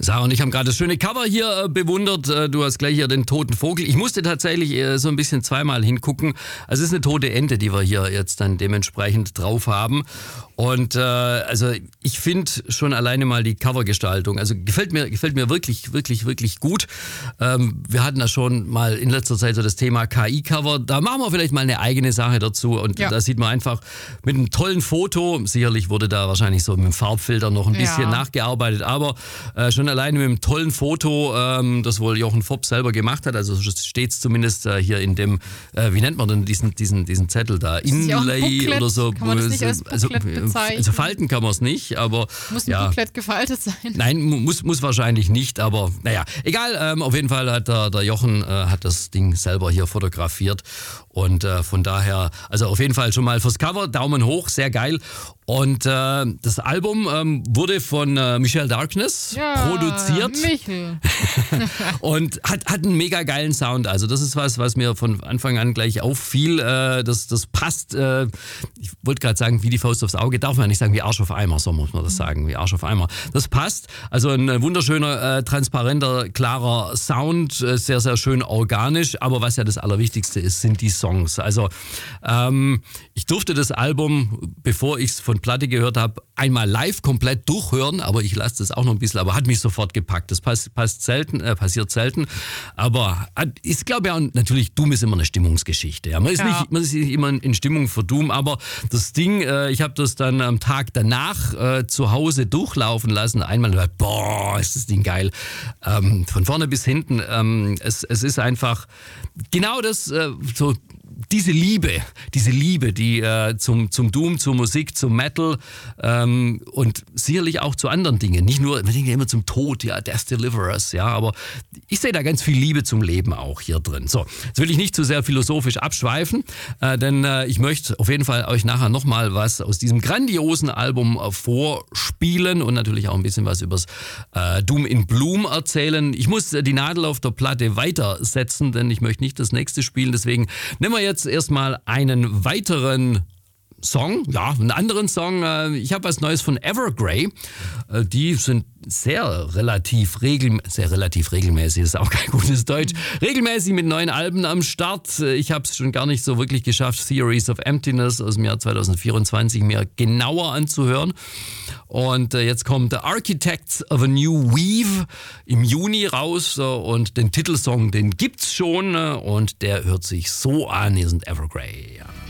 Sarah und ich haben gerade das schöne Cover hier bewundert. Du hast gleich hier den toten Vogel. Ich musste tatsächlich so ein bisschen zweimal hingucken. Also es ist eine tote Ente, die wir hier jetzt dann dementsprechend drauf haben. Und also ich finde schon alleine mal die Covergestaltung, also gefällt mir wirklich, wirklich, wirklich gut. Wir hatten da schon mal in letzter Zeit so das Thema KI-Cover. Da machen wir vielleicht mal eine eigene Sache dazu. Und da sieht man einfach mit einem tollen Foto, sicherlich wurde da wahrscheinlich so mit dem Farbfilter noch ein bisschen nachgearbeitet, aber schon alleine mit einem tollen Foto, das wohl Jochen Fopp selber gemacht hat, also steht es zumindest hier in dem, wie nennt man denn diesen Zettel da? Inlay oder so. Kann man das nicht als Booklet bezeichnen? Also falten kann man es nicht, aber muss ein Booklet gefaltet sein? Nein, muss wahrscheinlich nicht, aber naja, egal, auf jeden Fall hat der Jochen hat das Ding selber hier fotografiert und von daher, also auf jeden Fall schon mal fürs Cover, Daumen hoch, sehr geil. Und das Album wurde von Michelle Darkness produziert. Michel. Und hat einen mega geilen Sound. Also das ist was mir von Anfang an gleich auffiel. Das passt, ich wollte gerade sagen, wie die Faust aufs Auge. Darf man nicht sagen, wie Arsch auf Eimer, so muss man das sagen, wie Arsch auf Eimer. Das passt. Also ein wunderschöner, transparenter, klarer Sound, sehr, sehr schön organisch. Aber was ja das Allerwichtigste ist, sind die Songs. Also ich durfte das Album, bevor ich es von Platte gehört habe, einmal live komplett durchhören, aber ich lasse das auch noch ein bisschen, aber hat mich sofort gepackt. Das passiert selten, aber ich glaube ja, natürlich, Doom ist immer eine Stimmungsgeschichte. Ja. Man ist nicht immer in Stimmung für Doom, aber das Ding, ich habe das dann am Tag danach zu Hause durchlaufen lassen, einmal und gedacht, boah, ist das Ding geil. Von vorne bis hinten, es ist einfach genau das, so diese Liebe, die zum Doom, zur Musik, zum Metal und sicherlich auch zu anderen Dingen. Nicht nur, wir denken ja immer zum Tod, ja, Death Deliverers, ja, aber ich sehe da ganz viel Liebe zum Leben auch hier drin. So, jetzt will ich nicht zu sehr philosophisch abschweifen, denn ich möchte auf jeden Fall euch nachher nochmal was aus diesem grandiosen Album vorspielen und natürlich auch ein bisschen was übers Doom in Bloom erzählen. Ich muss die Nadel auf der Platte weitersetzen, denn ich möchte nicht das nächste spielen, deswegen nehmen wir jetzt erstmal einen weiteren Song, einen anderen Song. Ich habe was Neues von Evergrey. Die sind sehr relativ regelmäßig, ist auch kein gutes Deutsch, regelmäßig mit neuen Alben am Start. Ich habe es schon gar nicht so wirklich geschafft, Theories of Emptiness aus dem Jahr 2024 mir genauer anzuhören. Und jetzt kommt The Architects of a New Weave im Juni raus und den Titelsong, den gibt's schon und der hört sich so an. Hier sind Evergrey. Ja.